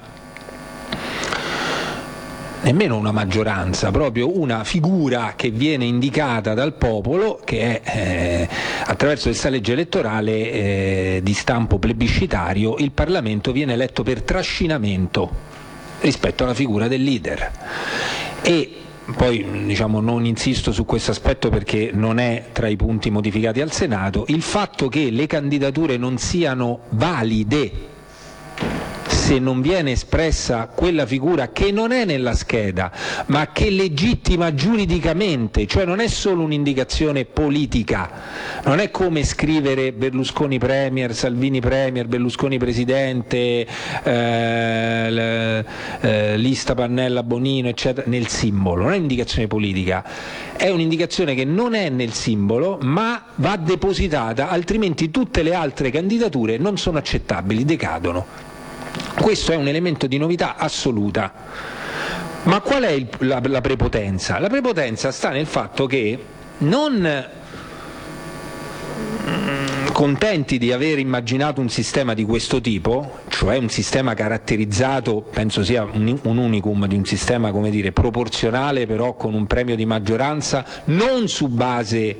nemmeno una maggioranza, proprio una figura che viene indicata dal popolo, che è eh, attraverso questa legge elettorale eh, di stampo plebiscitario. Il Parlamento viene eletto per trascinamento rispetto alla figura del leader. E poi, diciamo, non insisto su questo aspetto perché non è tra i punti modificati al Senato. Il fatto che le candidature non siano valide se non viene espressa quella figura che non è nella scheda, ma che legittima giuridicamente, cioè non è solo un'indicazione politica, non è come scrivere Berlusconi Premier, Salvini Premier, Berlusconi Presidente, eh, l, eh, lista Pannella Bonino, eccetera, nel simbolo, non è un'indicazione politica, è un'indicazione che non è nel simbolo, ma va depositata, altrimenti tutte le altre candidature non sono accettabili, decadono. Questo è un elemento di novità assoluta. Ma qual è il, la, la prepotenza? La prepotenza sta nel fatto che, non contenti di aver immaginato un sistema di questo tipo, cioè un sistema caratterizzato, penso sia un, un unicum di un sistema, come dire, proporzionale però con un premio di maggioranza, non su base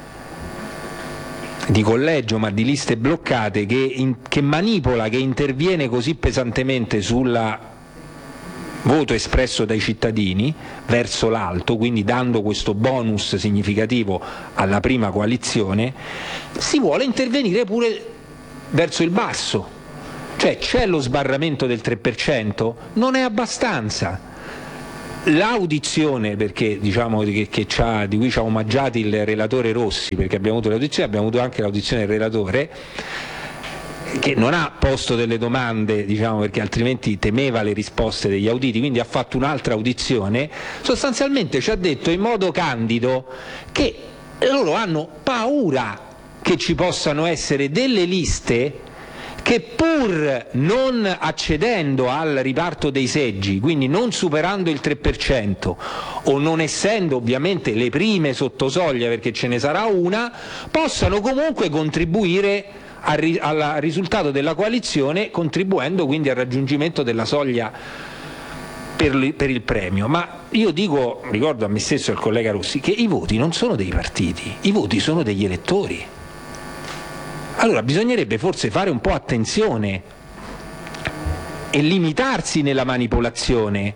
di collegio ma di liste bloccate, che, in, che manipola, che interviene così pesantemente sul voto espresso dai cittadini verso l'alto, quindi dando questo bonus significativo alla prima coalizione, si vuole intervenire pure verso il basso, cioè c'è lo sbarramento del tre per cento, non è abbastanza. L'audizione, perché diciamo che, che c'ha, di cui ci ha omaggiati il relatore Rossi, perché abbiamo avuto l'audizione, abbiamo avuto anche l'audizione del relatore, che non ha posto delle domande, diciamo, perché altrimenti temeva le risposte degli auditi, quindi ha fatto un'altra audizione, sostanzialmente ci ha detto in modo candido che loro hanno paura che ci possano essere delle liste che, pur non accedendo al riparto dei seggi, quindi non superando il tre per cento o non essendo ovviamente le prime sotto soglia, perché ce ne sarà una, possano comunque contribuire al, ri- al risultato della coalizione, contribuendo quindi al raggiungimento della soglia per, li- per il premio. Ma io dico, ricordo a me stesso e al collega Rossi, che i voti non sono dei partiti, i voti sono degli elettori. Allora bisognerebbe forse fare un po' attenzione e limitarsi nella manipolazione.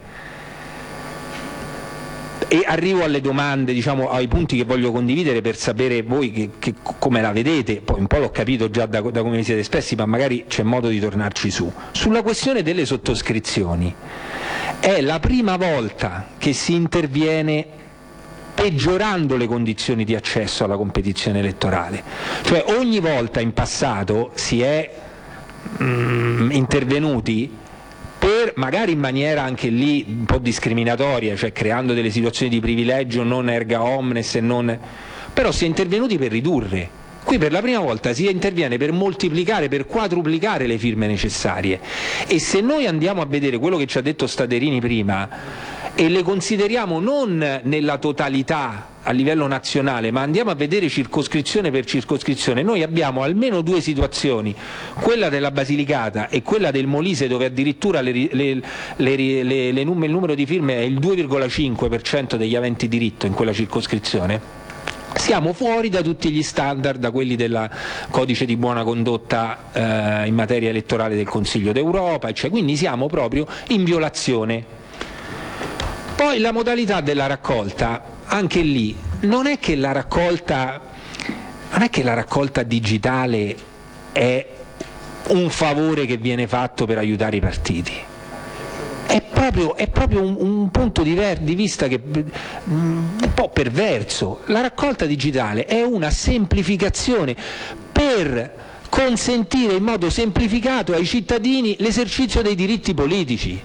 E arrivo alle domande, diciamo, ai punti che voglio condividere per sapere voi che, che, come la vedete, poi un po' l'ho capito già da, da come vi siete espressi, ma magari c'è modo di tornarci su. Sulla questione delle sottoscrizioni, è la prima volta che si interviene peggiorando le condizioni di accesso alla competizione elettorale, cioè ogni volta in passato si è mm, intervenuti per, magari in maniera anche lì un po' discriminatoria, cioè creando delle situazioni di privilegio non erga omnes e non, però si è intervenuti per ridurre. Qui per la prima volta si interviene per moltiplicare, per quadruplicare le firme necessarie, e se noi andiamo a vedere quello che ci ha detto Staderini prima e le consideriamo non nella totalità a livello nazionale, ma andiamo a vedere circoscrizione per circoscrizione, noi abbiamo almeno due situazioni, quella della Basilicata e quella del Molise, dove addirittura le, le, le, le, le num- il numero di firme è il due virgola cinque per cento degli aventi diritto in quella circoscrizione. Siamo fuori da tutti gli standard, da quelli del codice di buona condotta eh, in materia elettorale del Consiglio d'Europa, cioè, quindi siamo proprio in violazione. Poi la modalità della raccolta, anche lì, non è che la raccolta, non è che la raccolta digitale è un favore che viene fatto per aiutare i partiti. È proprio, è proprio un, un punto di, ver- di vista che um, un po' perverso. La raccolta digitale è una semplificazione per consentire in modo semplificato ai cittadini l'esercizio dei diritti politici.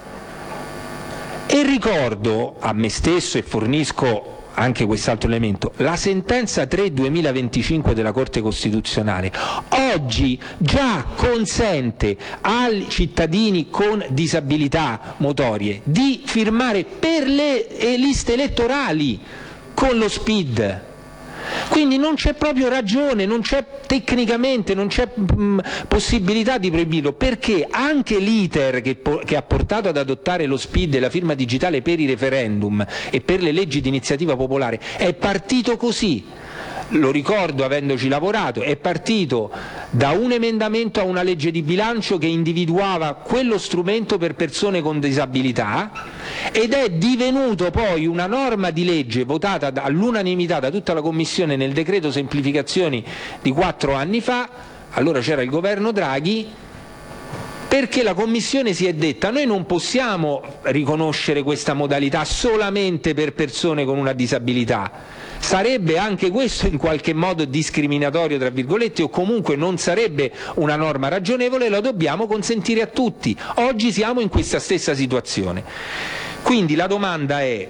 E ricordo a me stesso, e fornisco anche quest'altro elemento, la sentenza tre duemilaventicinque della Corte Costituzionale oggi già consente ai cittadini con disabilità motorie di firmare per le liste elettorali con lo S P I D. Quindi non c'è proprio ragione, non c'è tecnicamente, non c'è mh, possibilità di proibirlo, perché anche l'iter che, che ha portato ad adottare lo S P I D e la firma digitale per i referendum e per le leggi di iniziativa popolare è partito così. Lo ricordo avendoci lavorato, è partito da un emendamento a una legge di bilancio che individuava quello strumento per persone con disabilità ed è divenuto poi una norma di legge votata all'unanimità da tutta la Commissione nel decreto semplificazioni di quattro anni fa, allora c'era il governo Draghi, perché la Commissione si è detta: noi non possiamo riconoscere questa modalità solamente per persone con una disabilità, sarebbe anche questo in qualche modo discriminatorio tra virgolette, o comunque non sarebbe una norma ragionevole, lo dobbiamo consentire a tutti. Oggi siamo in questa stessa situazione. Quindi la domanda è: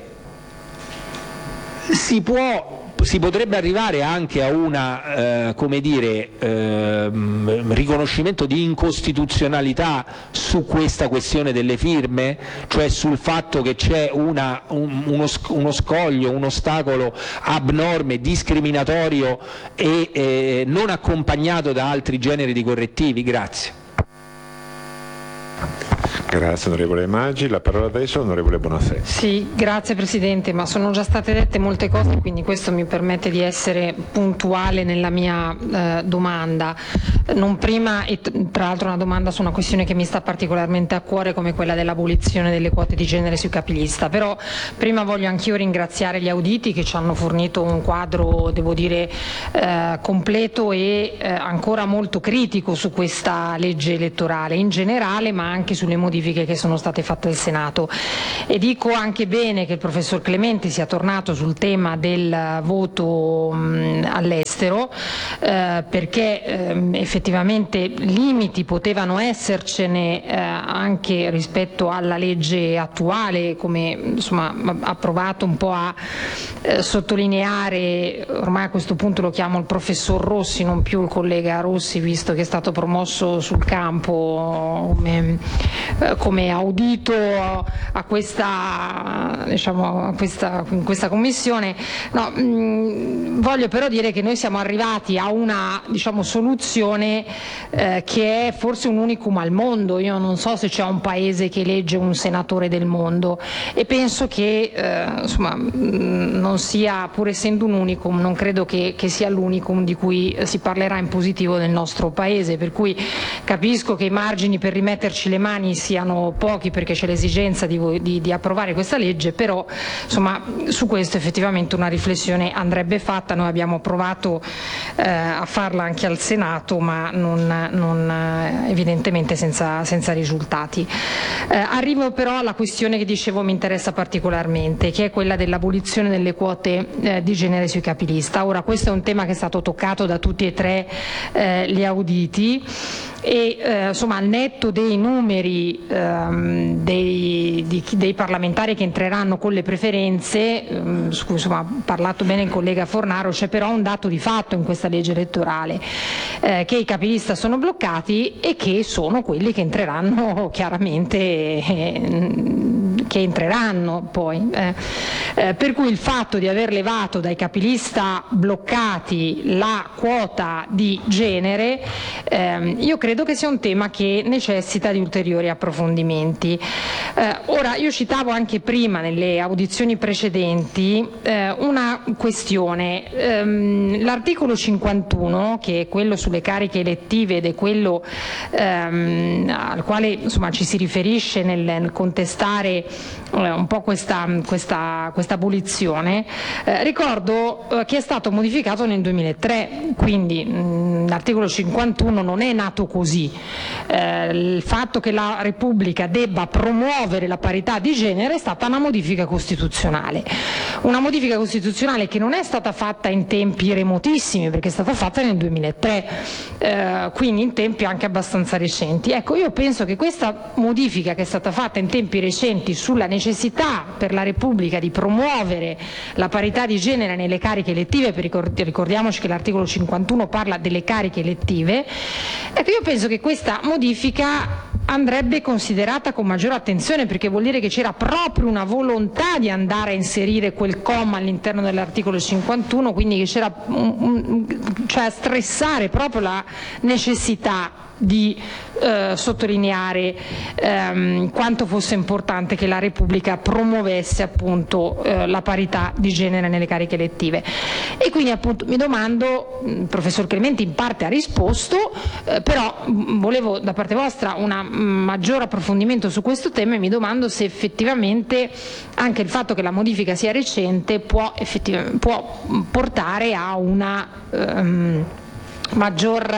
si può si potrebbe arrivare anche a una, eh, come dire, eh, riconoscimento di incostituzionalità su questa questione delle firme, cioè sul fatto che c'è una, un, uno, uno scoglio, un ostacolo abnorme, discriminatorio e eh, non accompagnato da altri generi di correttivi? Grazie. Grazie onorevole Maggi, la parola adesso all'onorevole Bonafè. Sì, grazie Presidente, ma sono già state dette molte cose, quindi questo mi permette di essere puntuale nella mia eh, domanda. Non prima, e tra l'altro una domanda su una questione che mi sta particolarmente a cuore come quella dell'abolizione delle quote di genere sui capilista, però prima voglio anch'io ringraziare gli auditi che ci hanno fornito un quadro, devo dire, eh, completo e eh, ancora molto critico su questa legge elettorale in generale, ma anche sulle modifiche che sono state fatte al Senato. E dico anche bene che il professor Clementi sia tornato sul tema del voto mh, all'estero, eh, perché eh, effettivamente limiti potevano essercene eh, anche rispetto alla legge attuale, come insomma ha provato un po' a eh, sottolineare, ormai a questo punto lo chiamo il professor Rossi, non più il collega Rossi, visto che è stato promosso sul campo come, eh, come audito a questa, diciamo, a questa, in questa commissione. No, mh, voglio però dire che noi siamo arrivati a una, diciamo, soluzione eh, che è forse un unicum al mondo. Io non so se c'è un paese che elegge un senatore del mondo e penso che eh, insomma, mh, non sia, pur essendo un unicum, non credo che, che sia l'unicum di cui si parlerà in positivo nel nostro paese, per cui capisco che i margini per rimetterci le mani siano pochi perché c'è l'esigenza di, di, di approvare questa legge, però insomma su questo effettivamente una riflessione andrebbe fatta. Noi abbiamo provato eh, a farla anche al Senato, ma non, non, evidentemente senza, senza risultati. Eh, arrivo però alla questione che dicevo mi interessa particolarmente, che è quella dell'abolizione delle quote eh, di genere sui capilista. Ora, questo è un tema che è stato toccato da tutti e tre eh, gli auditi e eh, insomma al netto dei numeri ehm, dei, di, dei parlamentari che entreranno con le preferenze, ehm, su cui insomma ha parlato bene il collega Fornaro, c'è però un dato di fatto in questa legge elettorale, eh, che i capilista sono bloccati e che sono quelli che entreranno chiaramente, eh, che entreranno poi. Eh. Eh, per cui il fatto di aver levato dai capilista bloccati la quota di genere, ehm, io credo che sia un tema che necessita di ulteriori approfondimenti. Eh, ora, io citavo anche prima nelle audizioni precedenti eh, una questione. Ehm, l'articolo cinquantuno, che è quello sulle cariche elettive ed è quello ehm, al quale insomma ci si riferisce nel, nel contestare eh, un po' questa, questa, questa abolizione, eh, ricordo eh, che è stato modificato nel duemilatré, quindi mh, l'articolo cinquantuno non è nato così. Eh, il fatto che la Repubblica debba promuovere la parità di genere è stata una modifica costituzionale, una modifica costituzionale che non è stata fatta in tempi remotissimi, perché è stata fatta nel duemilatré, eh, quindi in tempi anche abbastanza recenti. Ecco, io penso che questa modifica che è stata fatta in tempi recenti sulla necessità per la Repubblica di promuovere la parità di genere nelle cariche elettive, perché ricordiamoci che l'articolo cinquantuno parla delle cariche elettive, ecco, io penso che questa modifica andrebbe considerata con maggiore attenzione, perché vuol dire che c'era proprio una volontà di andare a inserire quel comma all'interno dell'articolo cinquantuno, quindi che c'era un, un, cioè a stressare proprio la necessità di eh, sottolineare ehm, quanto fosse importante che la Repubblica promuovesse appunto eh, la parità di genere nelle cariche elettive. E quindi appunto mi domando, il professor Clementi in parte ha risposto, eh, però mh, volevo da parte vostra un maggior approfondimento su questo tema e mi domando se effettivamente anche il fatto che la modifica sia recente può, può portare a una um, maggior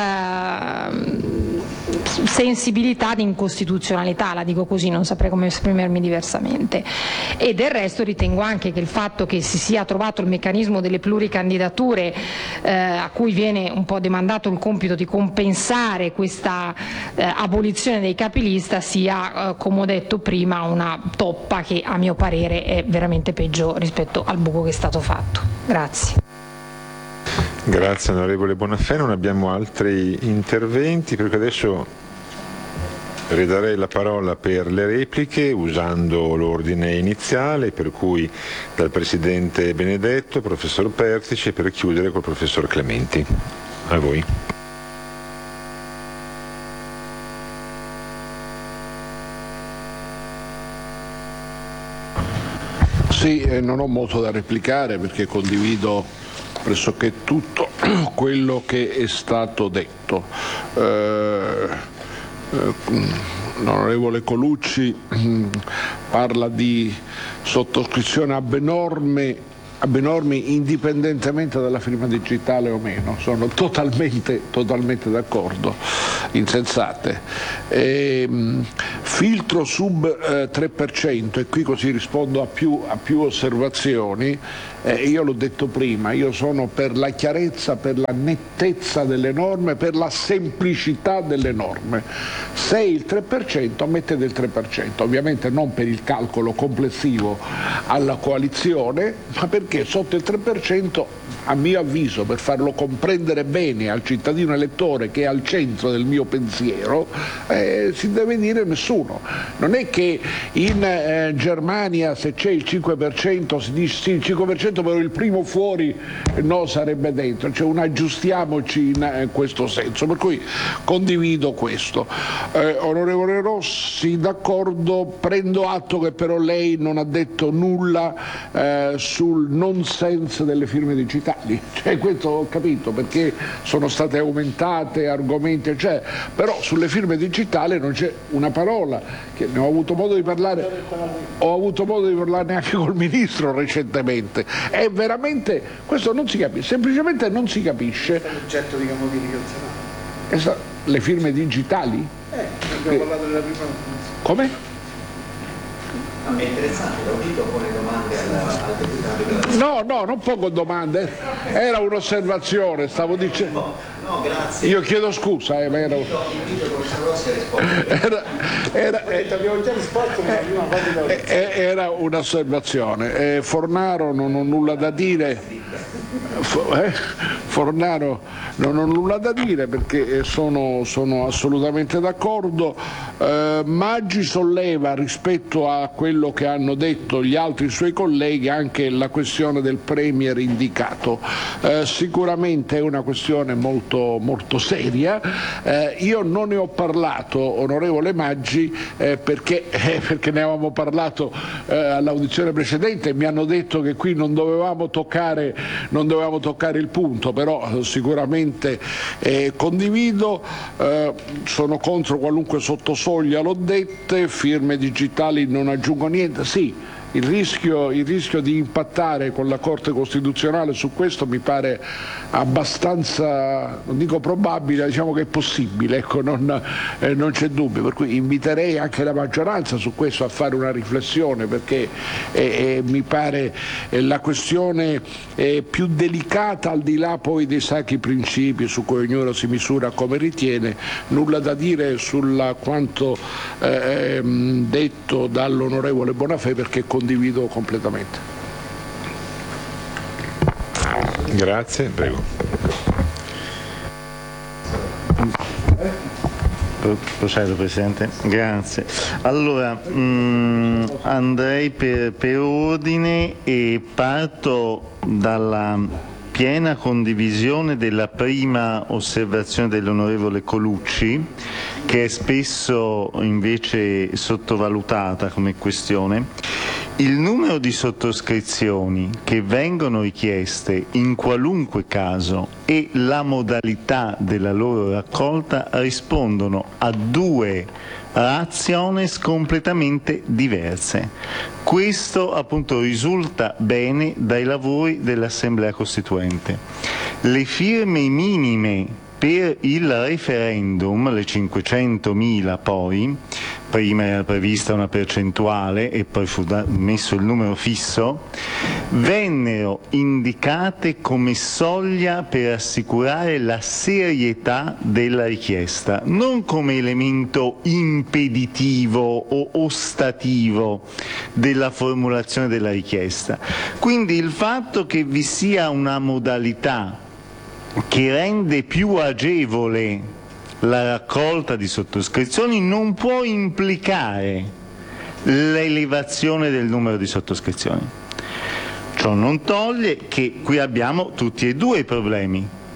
uh, sensibilità di incostituzionalità, la dico così, non saprei come esprimermi diversamente. E del resto ritengo anche che il fatto che si sia trovato il meccanismo delle pluricandidature, eh, a cui viene un po' demandato il compito di compensare questa eh, abolizione dei capilista, sia, eh, come ho detto prima, una toppa che a mio parere è veramente peggio rispetto al buco che è stato fatto. Grazie. Grazie onorevole Bonafè, non abbiamo altri interventi, perché adesso ridarei la parola per le repliche usando l'ordine iniziale, per cui dal Presidente Benedetto, professor Pertici, per chiudere col professor Clementi. A voi. Sì, eh, non ho molto da replicare perché condivido pressoché tutto quello che è stato detto. Eh, eh, L'onorevole Colucci parla di sottoscrizione ab norme, ab norme indipendentemente dalla firma digitale o meno. Sono totalmente, totalmente d'accordo, insensate. E, filtro sub eh, tre per cento, e qui così rispondo a più, a più osservazioni. Eh, io l'ho detto prima, io sono per la chiarezza, per la nettezza delle norme, per la semplicità delle norme. Se il tre per cento mette del tre per cento, ovviamente non per il calcolo complessivo alla coalizione, ma perché sotto il tre per cento, a mio avviso, per farlo comprendere bene al cittadino elettore che è al centro del mio pensiero, eh, si deve dire nessuno. Non è che in eh, Germania se c'è il cinque per cento si dice sì, il cinque per cento però il primo fuori no sarebbe dentro, cioè un aggiustiamoci in eh, questo senso, per cui condivido questo. Eh, onorevole Rossi, d'accordo, prendo atto che però lei non ha detto nulla eh, sul nonsense delle firme digitali, cioè questo ho capito perché sono state aumentate argomenti, cioè, però sulle firme digitali non c'è una parola, che ne ho avuto modo di parlare, ho avuto modo di parlarne anche col Ministro recentemente. È veramente, questo non si capisce, semplicemente non si capisce. È l'oggetto di modificazione. Le firme digitali? Eh, abbiamo eh. parlato della prima. Come? A me è interessante, l'audito pone domande al deputato. No, no, non pongo domande, era un'osservazione, stavo dicendo. No, grazie. Io chiedo scusa, eh, ma era... Era, era, era, era un'osservazione. Eh, Fornaro non ho nulla da dire. Eh? Fornaro non ho nulla da dire perché sono, sono assolutamente d'accordo. Eh, Maggi solleva rispetto a quello che hanno detto gli altri suoi colleghi anche la questione del Premier indicato. Eh, sicuramente è una questione molto, molto seria. Eh, io non ne ho parlato, onorevole Maggi, eh, perché, eh, perché ne avevamo parlato eh, all'audizione precedente e mi hanno detto che qui non dovevamo toccare, non dovevamo toccare il punto, però sicuramente eh, condivido, eh, sono contro qualunque sottosoglia, l'ho dette, firme digitali non aggiungo niente, sì. Il rischio, il rischio di impattare con la Corte Costituzionale su questo mi pare abbastanza, non dico probabile, diciamo che è possibile, ecco, non, eh, non c'è dubbio, per cui inviterei anche la maggioranza su questo a fare una riflessione perché eh, eh, mi pare eh, la questione eh, più delicata al di là poi dei sacri principi su cui ognuno si misura come ritiene, nulla da dire sulla quanto eh, detto dall'onorevole Bonafè perché condivido completamente. Grazie, prego. Procedo, Presidente. Grazie. Allora, mh, andrei per, per ordine e parto dalla piena condivisione della prima osservazione dell'onorevole Colucci, che è spesso invece sottovalutata come questione. Il numero di sottoscrizioni che vengono richieste in qualunque caso e la modalità della loro raccolta rispondono a due rationes completamente diverse. Questo appunto risulta bene dai lavori dell'Assemblea Costituente. Le firme minime per il referendum, le cinquecentomila poi, prima era prevista una percentuale e poi fu messo il numero fisso, vennero indicate come soglia per assicurare la serietà della richiesta, non come elemento impeditivo o ostativo della formulazione della richiesta. Quindi il fatto che vi sia una modalità che rende più agevole la raccolta di sottoscrizioni non può implicare l'elevazione del numero di sottoscrizioni. Ciò non toglie che qui abbiamo tutti e due i problemi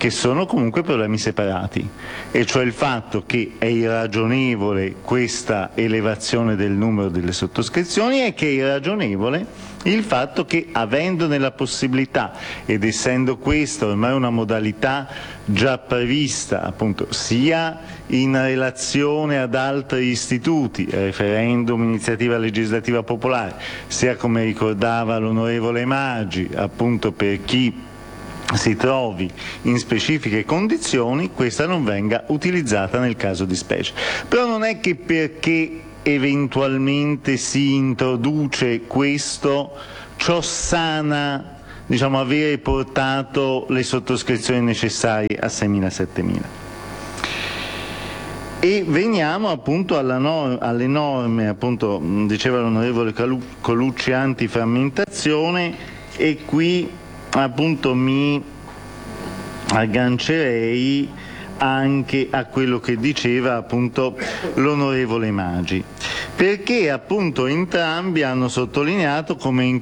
che sono comunque problemi separati, e cioè il fatto che è irragionevole questa elevazione del numero delle sottoscrizioni e che è irragionevole il fatto che, avendone la possibilità ed essendo questa ormai una modalità già prevista appunto sia in relazione ad altri istituti, referendum, iniziativa legislativa popolare, sia, come ricordava l'onorevole Maggi, appunto per chi si trovi in specifiche condizioni, questa non venga utilizzata nel caso di specie. Però non è che perché eventualmente si introduce questo, ciò sana, diciamo, avere portato le sottoscrizioni necessarie a seimila settemila. E veniamo appunto alla no- alle norme, appunto diceva l'onorevole Colucci, antiframmentazione, e qui appunto mi aggancerei anche a quello che diceva appunto l'onorevole Maggi, perché appunto entrambi hanno sottolineato come in